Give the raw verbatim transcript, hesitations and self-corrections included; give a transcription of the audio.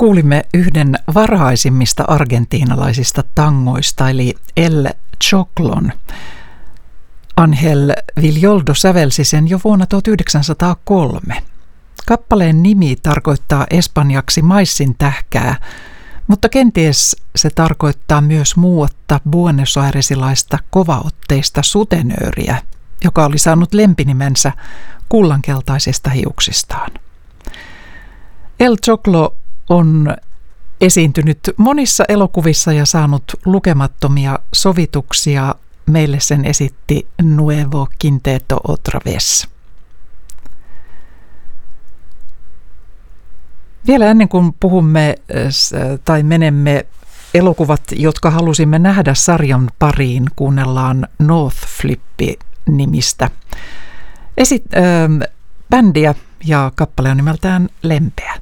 kuulimme yhden varhaisimmista argentiinalaisista tangoista, eli El Choclon. Angel Villoldo sävelsi sen jo vuonna tuhatyhdeksänsataakolme. Kappaleen nimi tarkoittaa espanjaksi maissin tähkää, mutta kenties se tarkoittaa myös muuatta Buenos Airesilaista kovaotteista sutenööriä, joka oli saanut lempinimensä kullankeltaisista hiuksistaan. El Choclo on esiintynyt monissa elokuvissa ja saanut lukemattomia sovituksia. Meille sen esitti Nuevo Quinteto otra vez. Vielä ennen kuin puhumme tai menemme elokuvat, jotka halusimme nähdä sarjan pariin, kuunnellaan North Flippi-nimistä Esit- äh, bändiä ja kappale on nimeltään Lempeä.